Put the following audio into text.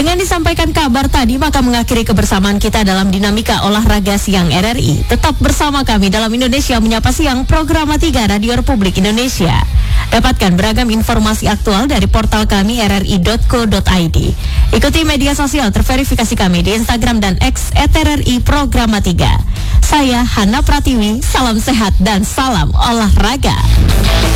Dengan disampaikan kabar tadi, maka mengakhiri kebersamaan kita dalam dinamika olahraga siang RRI. Tetap bersama kami dalam Indonesia Menyapa Siang, program 3 Radio Republik Indonesia. Dapatkan beragam informasi aktual dari portal kami rri.co.id. Ikuti media sosial terverifikasi kami di Instagram dan X @RRI Programa 3. Saya Hana Pratiwi, salam sehat dan salam olahraga.